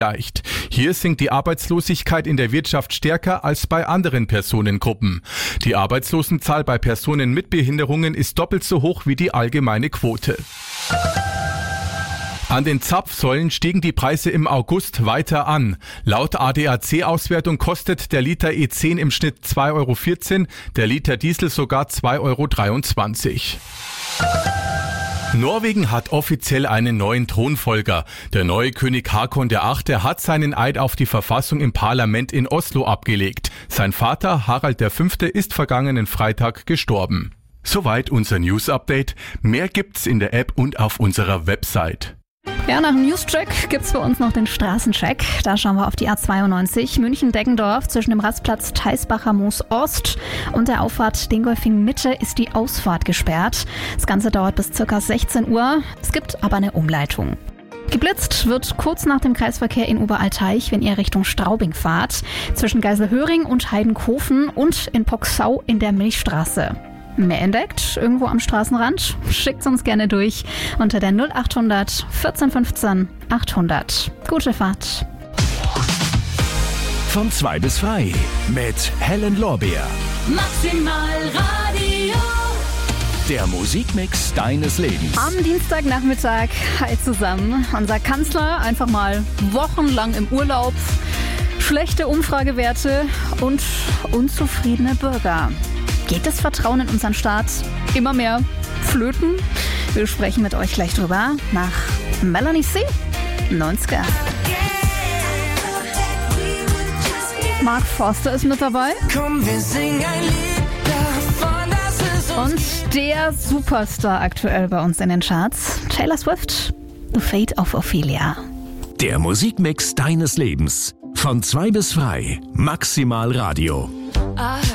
leicht. Hier sinkt die Arbeitslosigkeit in der Wirtschaft stärker als bei anderen Personengruppen. Die Arbeitslosenzahl bei Personen mit Behinderungen ist doppelt so hoch wie die allgemeine Quote. An den Zapfsäulen stiegen die Preise im August weiter an. Laut ADAC-Auswertung kostet der Liter E10 im Schnitt 2,14 €, der Liter Diesel sogar 2,23 €. Norwegen hat offiziell einen neuen Thronfolger. Der neue König Haakon VIII. Hat seinen Eid auf die Verfassung im Parlament in Oslo abgelegt. Sein Vater Harald V. ist vergangenen Freitag gestorben. Soweit unser News-Update. Mehr gibt's in der App und auf unserer Website. Ja, nach dem News-Check gibt's bei uns noch den Straßencheck. Da schauen wir auf die A92 München-Deggendorf. Zwischen dem Rastplatz Theisbacher Moos Ost und der Auffahrt Dingolfing Mitte ist die Ausfahrt gesperrt. Das Ganze dauert bis ca. 16 Uhr. Es gibt aber eine Umleitung. Geblitzt wird kurz nach dem Kreisverkehr in Oberalteich, wenn ihr Richtung Straubing fahrt. Zwischen Geiselhöring und Heidenkofen und in Poxau in der Milchstraße. Mehr entdeckt irgendwo am Straßenrand? Schickt's uns gerne durch unter der 0800 14 15 800. Gute Fahrt. Von 2 bis frei mit Helen Lorbeer. Maximal Radio. Der Musikmix deines Lebens. Am Dienstagnachmittag, hi zusammen. Unser Kanzler einfach mal wochenlang im Urlaub. Schlechte Umfragewerte und unzufriedene Bürger. Geht das Vertrauen in unseren Staat immer mehr flöten? Wir sprechen mit euch gleich drüber nach Melanie C. 90er. Mark Forster ist mit dabei. Komm, wir singen ein Lied davon, dass es uns Und der Superstar aktuell bei uns in den Charts, Taylor Swift, The Fate of Ophelia. Der Musikmix deines Lebens. Von 2 bis frei. Maximal Radio.